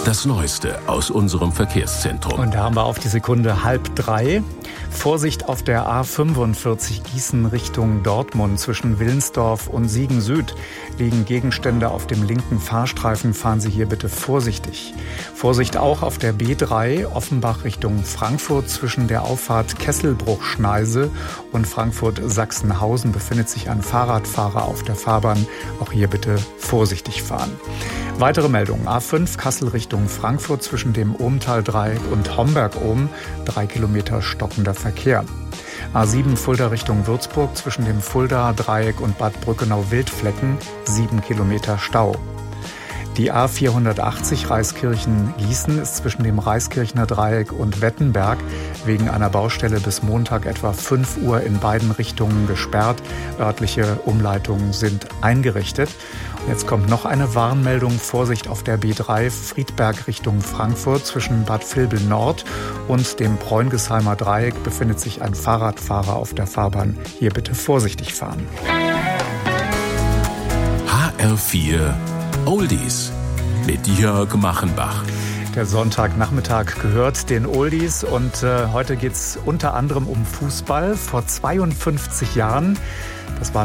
Das Neueste aus unserem Verkehrszentrum. Und da haben wir auf die Sekunde 2:30. Vorsicht auf der A45 Gießen Richtung Dortmund. Zwischen Willensdorf und Siegen Süd liegen Gegenstände auf dem linken Fahrstreifen. Fahren Sie hier bitte vorsichtig. Vorsicht auch auf der B3 Offenbach Richtung Frankfurt. Zwischen der Auffahrt Kesselbruch-Schneise und Frankfurt-Sachsenhausen befindet sich ein Fahrradfahrer auf der Fahrbahn. Auch hier bitte vorsichtig fahren. Weitere Meldungen. A5 Kassel Richtung Frankfurt zwischen dem Ohmtal-Dreieck und Homberg-Ohm. 3 Kilometer stockender Verkehr. A7 Fulda Richtung Würzburg zwischen dem Fulda-Dreieck und Bad Brückenau-Wildflecken. 7 Kilometer Stau. Die A480 Reiskirchen-Gießen ist zwischen dem Reiskirchner Dreieck und Wettenberg wegen einer Baustelle bis Montag etwa 5 Uhr in beiden Richtungen gesperrt. Örtliche Umleitungen sind eingerichtet. Und jetzt kommt noch eine Warnmeldung. Vorsicht auf der B3 Friedberg Richtung Frankfurt. Zwischen Bad Vilbel Nord und dem Bräungesheimer Dreieck befindet sich ein Fahrradfahrer auf der Fahrbahn. Hier bitte vorsichtig fahren. HR4 Oldies mit Jörg Machenbach. Der Sonntagnachmittag gehört den Oldies und heute geht es unter anderem um Fußball. Vor 52 Jahren, das war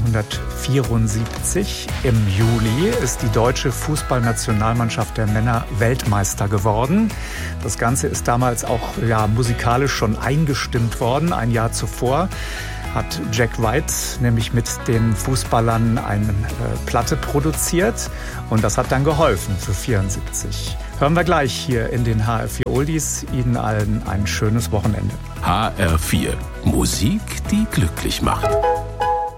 1974, im Juli ist die deutsche Fußballnationalmannschaft der Männer Weltmeister geworden. Das Ganze ist damals auch musikalisch schon eingestimmt worden, ein Jahr zuvor hat Jack White nämlich mit den Fußballern eine Platte produziert und das hat dann geholfen für 74. Hören wir gleich hier in den HR4 Oldies. Ihnen allen ein schönes Wochenende. HR4 Musik, die glücklich macht.